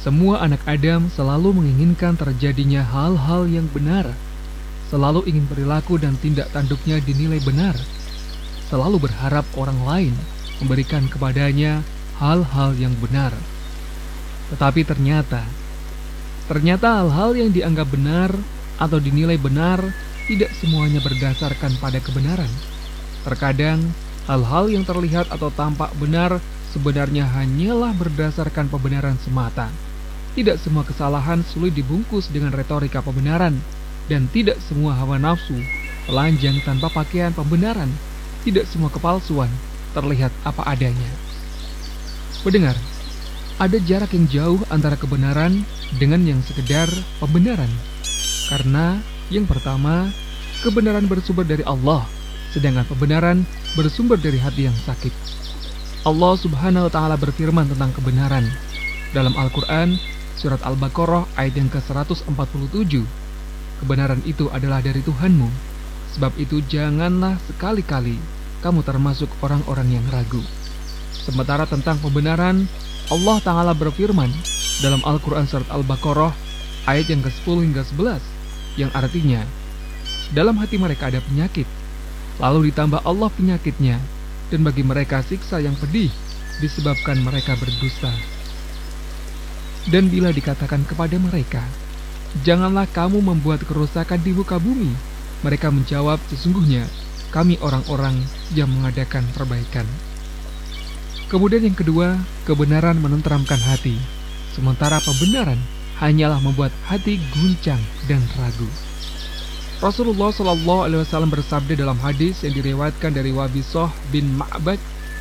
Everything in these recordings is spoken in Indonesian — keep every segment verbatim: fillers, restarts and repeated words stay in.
Semua anak Adam selalu menginginkan terjadinya hal-hal yang benar, selalu ingin perilaku dan tindak tanduknya dinilai benar, selalu berharap orang lain memberikan kepadanya hal-hal yang benar. Tetapi ternyata, ternyata hal-hal yang dianggap benar atau dinilai benar tidak semuanya berdasarkan pada kebenaran. Terkadang, hal-hal yang terlihat atau tampak benar sebenarnya hanyalah berdasarkan pembenaran semata. Tidak semua kesalahan sulit dibungkus dengan retorika pembenaran, dan tidak semua hawa nafsu telanjang tanpa pakaian pembenaran. Tidak semua kepalsuan terlihat apa adanya. Pendengar, ada jarak yang jauh antara kebenaran dengan yang sekedar pembenaran. Karena yang pertama, kebenaran bersumber dari Allah, sedangkan pembenaran bersumber dari hati yang sakit. Allah Subhanahu wa Ta'ala berfirman tentang kebenaran dalam Al-Quran, surat Al-Baqarah ayat yang ke seratus empat puluh tujuh. Kebenaran itu adalah dari Tuhanmu, sebab itu janganlah sekali-kali kamu termasuk orang-orang yang ragu. Sementara tentang pembenaran, Allah Ta'ala berfirman dalam Al-Quran surat Al-Baqarah ayat yang ke sepuluh hingga sebelas, yang artinya, dalam hati mereka ada penyakit, lalu ditambah Allah penyakitnya, dan bagi mereka siksa yang pedih disebabkan mereka berdusta. Dan bila dikatakan kepada mereka, janganlah kamu membuat kerusakan di muka bumi, mereka menjawab, sesungguhnya kami orang-orang yang mengadakan perbaikan. Kemudian yang kedua, kebenaran menenteramkan hati, sementara pembenaran hanyalah membuat hati guncang dan ragu. Rasulullah Shallallahu Alaihi Wasallam bersabda dalam hadis yang diriwayatkan dari Wabisah bin Ma'bad,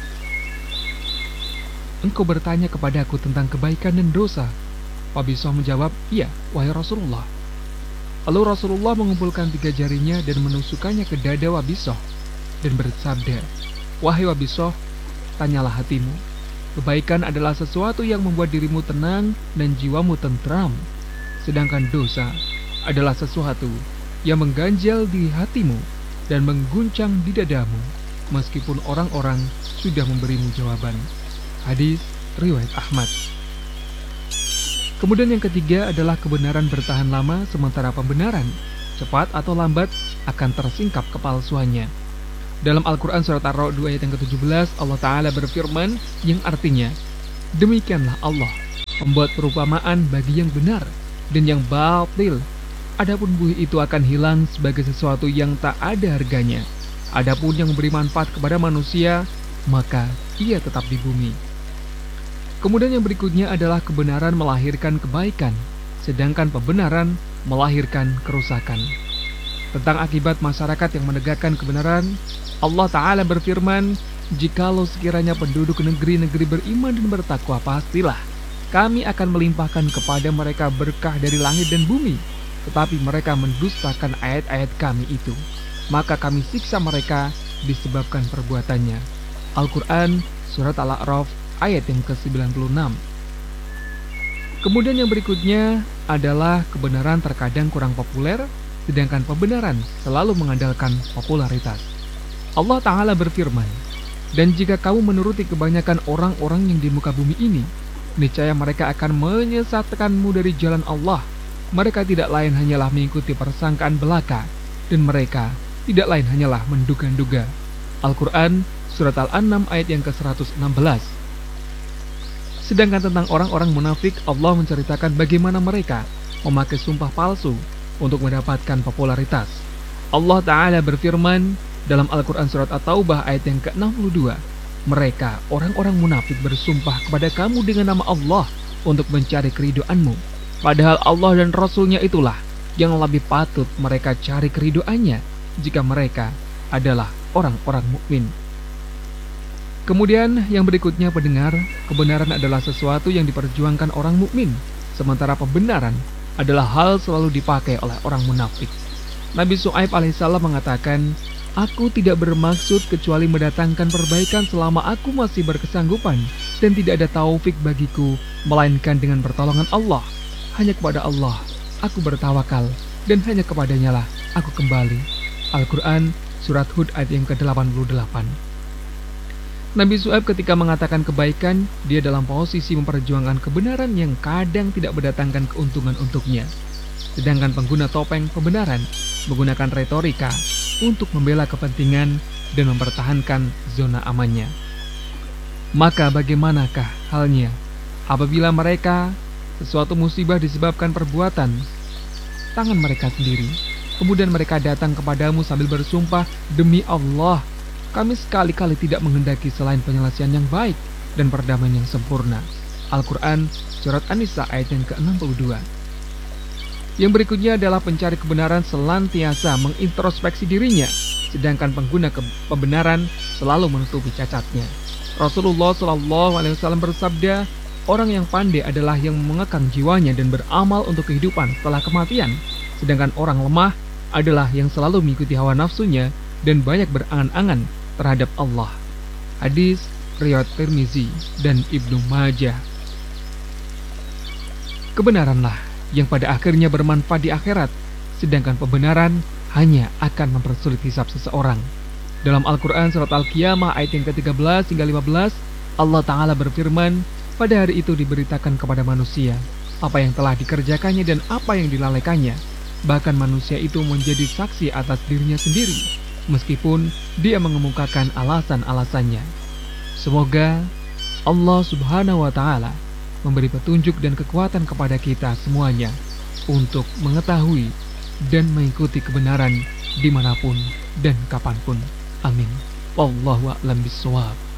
engkau bertanya kepadaku tentang kebaikan dan dosa. Wabisah menjawab, iya, wahai Rasulullah. Lalu Rasulullah mengumpulkan tiga jarinya dan menusukkannya ke dada Wabisah dan bersabda, wahai Wabisah, tanyalah hatimu. Kebaikan adalah sesuatu yang membuat dirimu tenang dan jiwamu tentram, sedangkan dosa adalah sesuatu yang mengganjal di hatimu dan mengguncang di dadamu, meskipun orang-orang sudah memberimu jawaban. Hadis riwayat Ahmad. Kemudian yang ketiga adalah kebenaran bertahan lama, sementara pembenaran cepat atau lambat akan tersingkap kepalsuannya. Dalam Al-Quran surat Ar-Ra'd ayat yang ke tujuh belas, Allah Ta'ala berfirman yang artinya, demikianlah Allah membuat perumpamaan bagi yang benar dan yang batil. Adapun buih itu akan hilang sebagai sesuatu yang tak ada harganya. Adapun yang memberi manfaat kepada manusia, maka ia tetap di bumi. Kemudian yang berikutnya adalah kebenaran melahirkan kebaikan, sedangkan pembenaran melahirkan kerusakan. Tentang akibat masyarakat yang menegakkan kebenaran, Allah Ta'ala berfirman, jikalau sekiranya penduduk negeri-negeri beriman dan bertakwa, pastilah kami akan melimpahkan kepada mereka berkah dari langit dan bumi. Tetapi mereka mendustakan ayat-ayat kami itu, maka kami siksa mereka disebabkan perbuatannya. Al-Quran surat Al-A'raf ayat yang ke sembilan puluh enam. Kemudian yang berikutnya adalah kebenaran terkadang kurang populer, sedangkan pembenaran selalu mengandalkan popularitas. Allah Ta'ala berfirman, dan jika kamu menuruti kebanyakan orang-orang yang di muka bumi ini, niscaya mereka akan menyesatkanmu dari jalan Allah. Mereka tidak lain hanyalah mengikuti persangkaan belaka, dan mereka tidak lain hanyalah menduga-duga. Al-Quran surat Al-An'am ayat yang ke seratus enam belas. Sedangkan tentang orang-orang munafik, Allah menceritakan bagaimana mereka memakai sumpah palsu untuk mendapatkan popularitas. Allah Ta'ala berfirman dalam Al-Quran surat At-Taubah ayat yang ke enam puluh dua, mereka, orang-orang munafik, bersumpah kepada kamu dengan nama Allah untuk mencari keriduanmu. Padahal Allah dan Rasulnya itulah yang lebih patut mereka cari keriduannya jika mereka adalah orang-orang mukmin. Kemudian yang berikutnya, pendengar, kebenaran adalah sesuatu yang diperjuangkan orang mukmin, sementara pembenaran adalah hal selalu dipakai oleh orang munafik. Nabi Syuaib alaihissalam mengatakan, aku tidak bermaksud kecuali mendatangkan perbaikan selama aku masih berkesanggupan, dan tidak ada taufik bagiku melainkan dengan pertolongan Allah. Hanya kepada Allah aku bertawakal, dan hanya kepadanya lah aku kembali. Al-Quran surat Hud ayat yang ke delapan puluh delapan. Nabi Syuaib ketika mengatakan kebaikan, dia dalam posisi memperjuangkan kebenaran yang kadang tidak mendatangkan keuntungan untuknya. Sedangkan pengguna topeng kebenaran menggunakan retorika untuk membela kepentingan dan mempertahankan zona amannya. Maka bagaimanakah halnya apabila mereka sesuatu musibah disebabkan perbuatan tangan mereka sendiri, kemudian mereka datang kepadamu sambil bersumpah, demi Allah, kami sekali-kali tidak menghendaki selain penyelesaian yang baik dan perdamaian yang sempurna. Al-Quran Surat An-Nisa ayat yang ke enam puluh dua. Yang berikutnya adalah pencari kebenaran selantiasa mengintrospeksi dirinya, sedangkan pengguna kebenaran selalu menutupi cacatnya. Rasulullah shallallahu alaihi wasallam bersabda, orang yang pandai adalah yang mengekang jiwanya dan beramal untuk kehidupan setelah kematian, sedangkan orang lemah adalah yang selalu mengikuti hawa nafsunya dan banyak berangan-angan terhadap Allah. Hadis riwayat Tirmizi dan Ibnu Majah. Kebenaranlah yang pada akhirnya bermanfaat di akhirat, sedangkan pembenaran hanya akan mempersulit hisab seseorang. Dalam Al-Quran Surat Al-Qiyamah ayat yang ke tiga belas hingga lima belas, Allah Ta'ala berfirman, pada hari itu diberitakan kepada manusia apa yang telah dikerjakannya dan apa yang dilalaikannya. Bahkan manusia itu menjadi saksi atas dirinya sendiri, meskipun dia mengemukakan alasan-alasannya. Semoga Allah Subhanahu wa Ta'ala memberi petunjuk dan kekuatan kepada kita semuanya untuk mengetahui dan mengikuti kebenaran dimanapun dan kapanpun. Amin. Wallahu a'lam bishawab.